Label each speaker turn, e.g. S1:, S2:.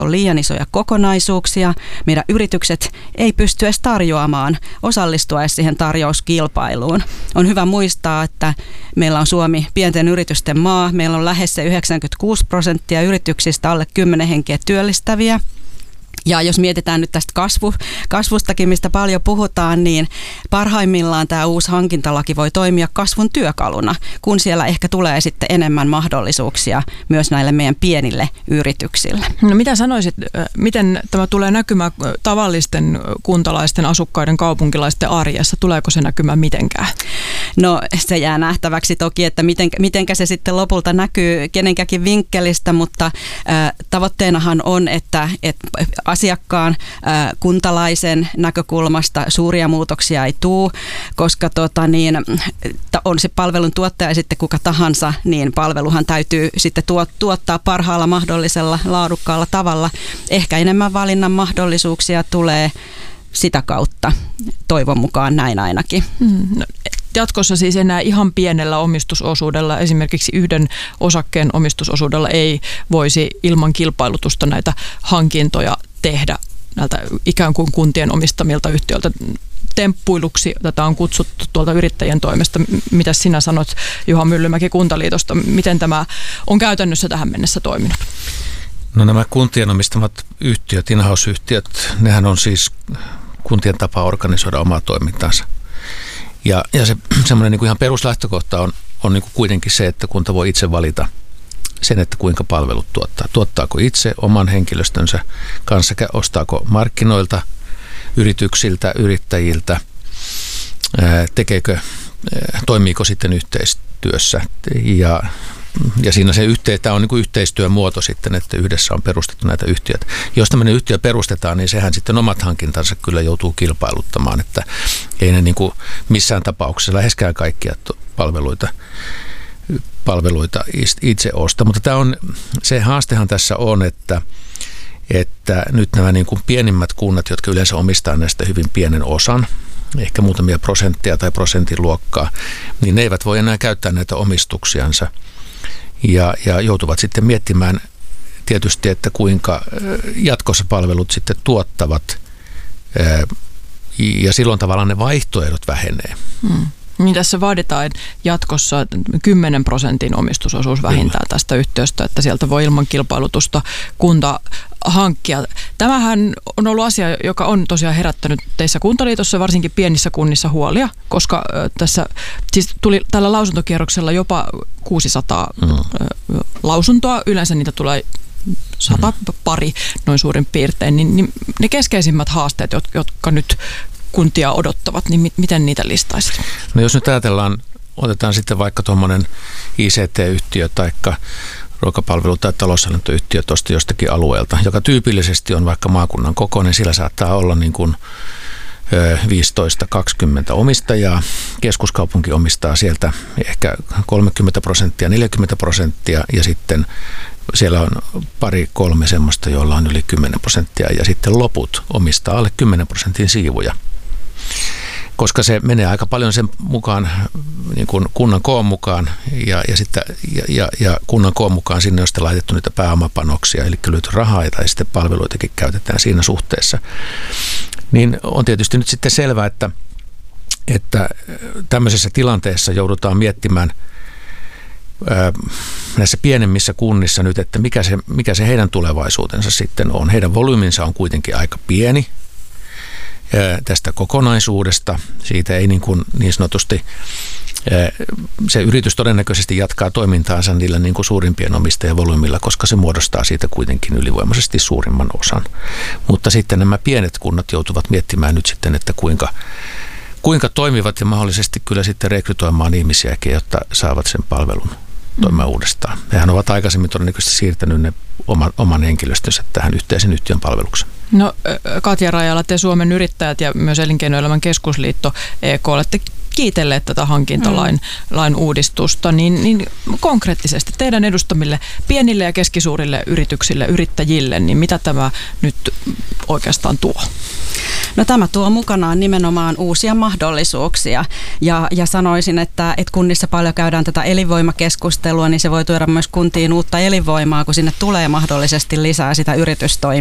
S1: on liian isoja kokonaisuuksia. Meidän yritykset ei pysty edes tarjoamaan, osallistua edes siihen tarjouskilpailuun. On hyvä muistaa, että meillä on Suomi pienten yritysten maa. Meillä on lähes se 96% yrityksistä alle 10 henkeä työllistäviä. Ja jos mietitään nyt tästä kasvustakin, mistä paljon puhutaan, niin parhaimmillaan tämä uusi hankintalaki voi toimia kasvun työkaluna, kun siellä ehkä tulee sitten enemmän mahdollisuuksia myös näille meidän pienille yrityksille.
S2: No mitä sanoisit, miten tämä tulee näkymään tavallisten kuntalaisten, asukkaiden, kaupunkilaisten arjessa? Tuleeko se näkymään mitenkään?
S1: No se jää nähtäväksi toki, että mitenkä se sitten lopulta näkyy kenenkäkin vinkkelistä, mutta tavoitteenahan on, että asiakkaan, kuntalaisen näkökulmasta suuria muutoksia ei tule, koska on se palvelun tuottaja sitten kuka tahansa, niin palveluhan täytyy sitten tuottaa parhaalla mahdollisella laadukkaalla tavalla. Ehkä enemmän valinnan mahdollisuuksia tulee sitä kautta, toivon mukaan näin ainakin.
S2: No, jatkossa siis enää ihan pienellä omistusosuudella, esimerkiksi yhden osakkeen omistusosuudella ei voisi ilman kilpailutusta näitä hankintoja tehdä näiltä ikään kuin kuntien omistamilta yhtiöiltä. Temppuiluksi tätä on kutsuttu tuolta yrittäjien toimesta. Mitä sinä sanot, Juha Myllymäki Kuntaliitosta? Miten tämä on käytännössä tähän mennessä toiminut?
S3: No nämä kuntien omistamat yhtiöt, in-house-yhtiöt, nehän on siis kuntien tapa organisoida omaa toimintaansa. Ja se semmoinen niin kuin ihan peruslähtökohta on niin kuin kuitenkin se, että kunta voi itse valita sen, että kuinka palvelut tuottaa. Tuottaako itse oman henkilöstönsä kanssa, ostaako markkinoilta, yrityksiltä, yrittäjiltä, toimiiko sitten yhteistyössä. Ja siinä tämä on niin kuin yhteistyömuoto sitten, että yhdessä on perustettu näitä yhtiöitä. Jos tämmöinen yhtiö perustetaan, niin sehän sitten omat hankintansa kyllä joutuu kilpailuttamaan, että ei ne niin kuin missään tapauksessa läheskään kaikkia palveluita itse osta. Mutta se haastehan tässä on, että nyt nämä niin kuin pienimmät kunnat, jotka yleensä omistaa näistä hyvin pienen osan, ehkä muutamia prosenttia tai prosentin luokkaa, niin ne eivät voi enää käyttää näitä omistuksiansa. Ja joutuvat sitten miettimään tietysti, että kuinka jatkossa palvelut sitten tuottavat, ja silloin tavallaan ne vaihtoehdot vähenee.
S2: Niin tässä vaaditaan jatkossa 10% omistusosuus vähintään tästä yhtiöstä, että sieltä voi ilman kilpailutusta kunta hankkia. Tämähän on ollut asia, joka on tosiaan herättänyt teissä Kuntaliitossa, varsinkin pienissä kunnissa huolia, koska tässä siis tuli tällä lausuntokierroksella jopa 600 lausuntoa. Yleensä niitä tulee 100 pari noin suurin piirtein. Niin ne keskeisimmät haasteet, jotka nyt kuntia odottavat, niin miten niitä listaisit?
S3: No jos nyt otetaan sitten vaikka tuommoinen ICT-yhtiö tai ruokapalvelu- tai taloushallintoyhtiö tuosta jostakin alueelta, joka tyypillisesti on vaikka maakunnan kokoinen, sillä saattaa olla niin kuin 15-20 omistajaa. Keskuskaupunki omistaa sieltä ehkä 30%, 40% ja sitten siellä on 2-3 semmoista, joilla on yli 10% ja sitten loput omistaa alle 10% siivuja. Koska se menee aika paljon sen mukaan, niin kuin kunnan koon mukaan ja kunnan koon mukaan sinne on sitten laitettu niitä pääomapanoksia, eli löyty rahaa tai sitten palveluitakin käytetään siinä suhteessa. Niin on tietysti nyt sitten selvää, että tämmöisessä tilanteessa joudutaan miettimään näissä pienemmissä kunnissa nyt, että mikä se heidän tulevaisuutensa sitten on. Heidän volyyminsa on kuitenkin aika pieni tästä kokonaisuudesta. Siitä ei niin sanotusti, se yritys todennäköisesti jatkaa toimintaansa niillä niin kuin suurimpien omistajien volyymilla, koska se muodostaa siitä kuitenkin ylivoimaisesti suurimman osan. Mutta sitten nämä pienet kunnat joutuvat miettimään nyt sitten, että kuinka toimivat ja mahdollisesti kyllä sitten rekrytoimaan ihmisiäkin, jotta saavat sen palvelun toimimaan uudestaan. Hehän ovat aikaisemmin todennäköisesti siirtänyt ne oman henkilöstönsä tähän yhteisen yhtiön palvelukseen.
S2: No Katja Rajala, te Suomen yrittäjät ja myös Elinkeinoelämän keskusliitto EK olette kiitelleet tätä hankintalain uudistusta, niin konkreettisesti teidän edustamille pienille ja keskisuurille yrityksille, yrittäjille, niin mitä tämä nyt oikeastaan tuo?
S1: No tämä tuo mukanaan nimenomaan uusia mahdollisuuksia ja sanoisin, että kunnissa paljon käydään tätä elinvoimakeskustelua, niin se voi tuoda myös kuntiin uutta elinvoimaa, kun sinne tulee mahdollisesti lisää sitä yritystoimintaa.